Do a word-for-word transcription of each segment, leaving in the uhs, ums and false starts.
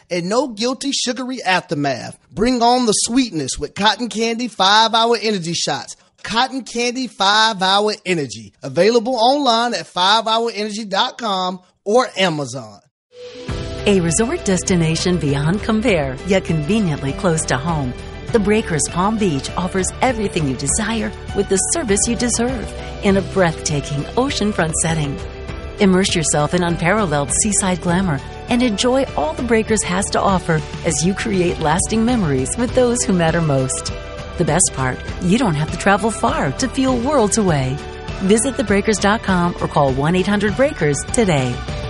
and no guilty sugary aftermath. Bring on the sweetness with Cotton Candy five hour Energy Shots. Cotton Candy five hour Energy. Available online at five hour energy dot com or Amazon. A resort destination beyond compare, yet conveniently close to home. The Breakers Palm Beach offers everything you desire with the service you deserve in a breathtaking oceanfront setting. Immerse yourself in unparalleled seaside glamour and enjoy all the Breakers has to offer as you create lasting memories with those who matter most. The best part, you don't have to travel far to feel worlds away. Visit the breakers dot com or call one eight hundred breakers today.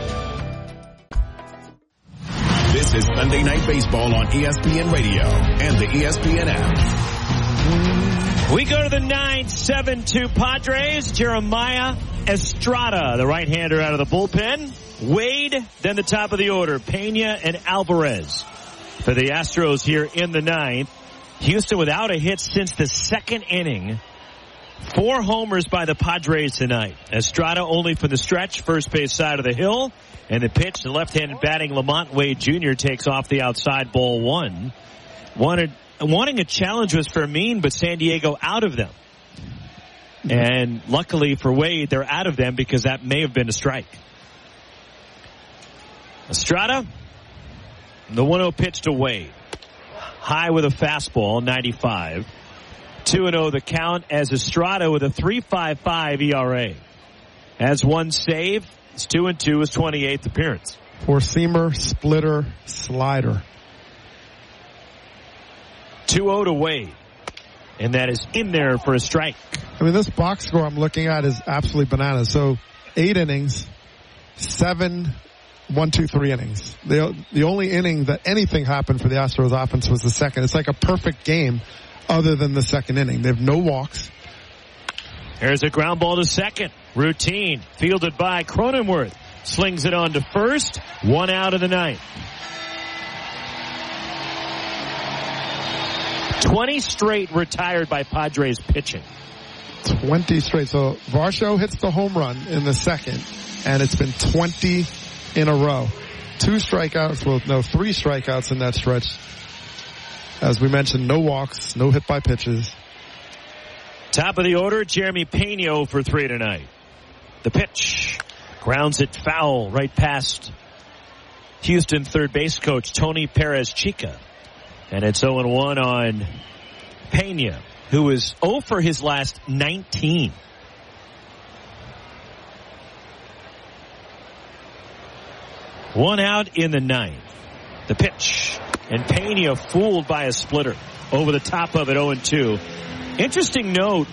This is Sunday Night Baseball on E S P N Radio and the E S P N app. We go to the nine seven two Padres. Jeremiah Estrada, the right-hander out of the bullpen. Wade, then the top of the order, Pena and Alvarez. For the Astros here in the ninth. Houston without a hit since the second inning. Four homers by the Padres tonight. Estrada only for the stretch, first base side of the hill. And the pitch, the left-handed batting Lamont Wade Junior takes off the outside, ball one. Wanted, wanting a challenge was Fermin, but San Diego out of them. And luckily for Wade, they're out of them because that may have been a strike. Estrada, the one oh pitch to Wade. High with a fastball, ninety-five. two and oh the count as Estrada with a three point five five E R A. Has one save. It's two and two, his twenty-eighth appearance. Four-seamer, splitter, slider. two oh to Wade. And that is in there for a strike. I mean, this box score I'm looking at is absolutely bananas. So, eight innings, seven, one, two, three innings. The, the only inning that anything happened for the Astros offense was the second. It's like a perfect game other than the second inning. They have no walks. Here's a ground ball to second. Routine. Fielded by Cronenworth. Slings it on to first. One out of the ninth. twenty straight retired by Padres pitching. twenty straight. So Varsho hits the home run in the second, and it's been twenty in a row. Two strikeouts, well, no, three strikeouts in that stretch. As we mentioned, no walks, no hit by pitches. Top of the order, Jeremy Pena for three tonight. The pitch. Grounds it foul right past Houston third base coach Tony Perez-Chica. And it's oh and one on Pena, who is oh for his last nineteen. One out in the ninth. The pitch. And Pena fooled by a splitter. Over the top of it, oh and two. Interesting note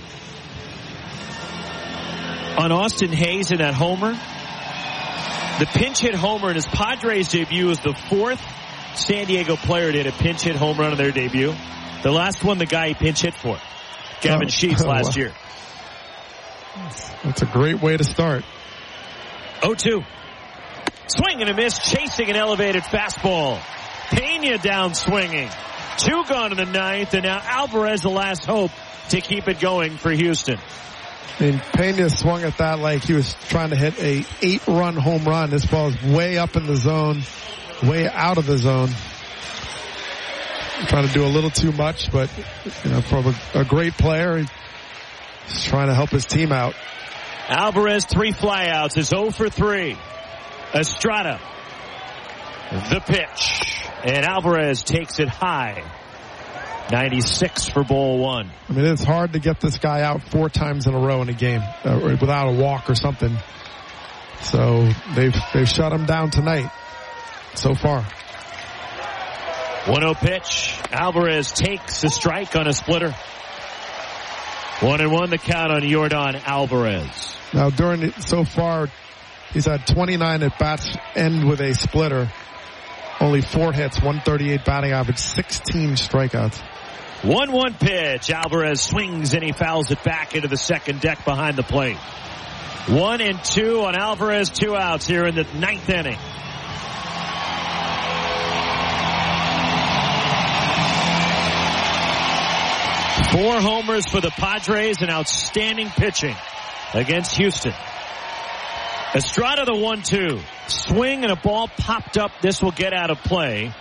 on Austin Hayes in that homer. The pinch hit homer in his Padres debut is the fourth San Diego player to hit a pinch hit home run in their debut. The last one, the guy he pinch hit for, Gavin oh, Sheets oh, last wow. year. That's a great way to start. oh two. Swing and a miss, chasing an elevated fastball. Pena down swinging. Two gone in the ninth, and now Alvarez the last hope to keep it going for Houston. I mean, Pena swung at that like he was trying to hit a eight-run home run. This ball is way up in the zone, way out of the zone. Trying to do a little too much, but you know, from a, a great player, he's trying to help his team out. Alvarez, three flyouts, is oh for three. Estrada, the pitch, and Alvarez takes it high. ninety-six for ball one. I mean, it's hard to get this guy out four times in a row in a game uh, without a walk or something. So they've they've shut him down tonight so far. one oh pitch. Alvarez takes a strike on a splitter. One and one the count on Yordan Alvarez. Now during it, so far, he's had twenty-nine at bats, end with a splitter. Only four hits, one thirty-eight batting average, sixteen strikeouts. one one pitch. Alvarez swings and he fouls it back into the second deck behind the plate. One and two on Alvarez, two outs here in the ninth inning. Four homers for the Padres and outstanding pitching against Houston. Estrada the one two. Swing and a ball popped up. This will get out of play.